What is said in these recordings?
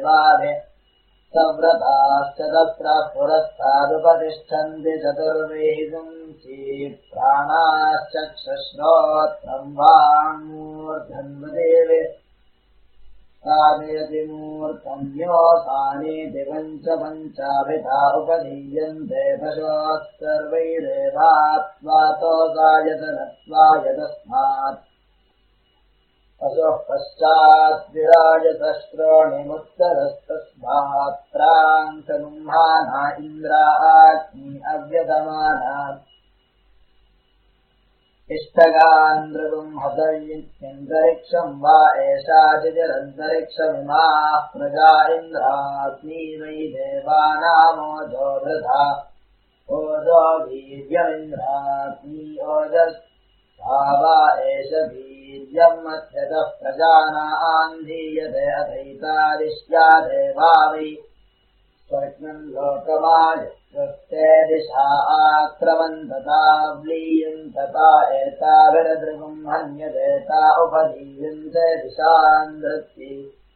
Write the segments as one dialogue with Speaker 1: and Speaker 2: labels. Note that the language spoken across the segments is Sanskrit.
Speaker 1: सव्रताश्चतस्रः पुरस्तादुपतिष्ठन्ति चतुर्वेदन्ति प्राणाश्चक्षुश्रोत्रम् वाङ्मूर्धन्वदेवे साधयति मूर्धन्योऽसानीति पञ्चपञ्चाभिधा उपधीयन्ते पशोः सर्वैरेवात्वातोऽसायतनत्वायतस्मात् पशोः पश्चात् विराजतश्रोणिमुत्तरस्तस्मात् प्राङ्सगुम्हाना इन्द्राग्नि अव्यतमाना इष्टगान्द्रगुंहतयित्यन्तरिक्षम् वा एषाचितिरन्तरिक्षमिमाः प्रजा इन्द्राग्नी वै देवानामोजो वृथा ओजो वीर्यमिन्द्राग्नी ओजसा वा एष वीर्यम् मध्यतः प्रजानाम् धीयते अथैतादिश्या देवा वै स्वर्गम् लोकमायस्ते दिशा आक्रमन्तता व्लीयन्तता एताभिरदृगुम् हन्यदेता उपधीयन्ते दिशान्द्रति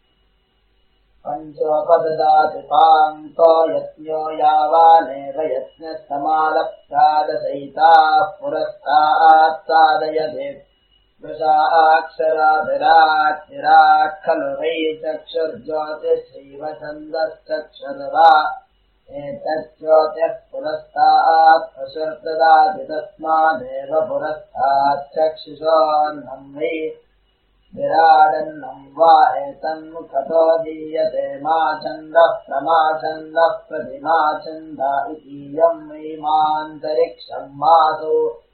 Speaker 1: पञ्चोपददाति पान्तो यज्ञो यावानेव यज्ञस्तमालप्तादशैताः पुरस्तात् साधयते दशाक्षराभिराट् विराट् खलु वै चक्षुर्ज्योतिश्चैव छन्दश्चक्षुर्वा एतज्ज्योतिः पुरस्तात् पशुर्ददाति तस्मादेव पुरस्तात् चक्षुषोऽन्नम् वै विराडन्नम् वा एतन्मुखतो दीयते मा छन्दः प्रमाछन्दः प्रतिमा छन्द इतीयम् वै मान्तरिक्षम् मासु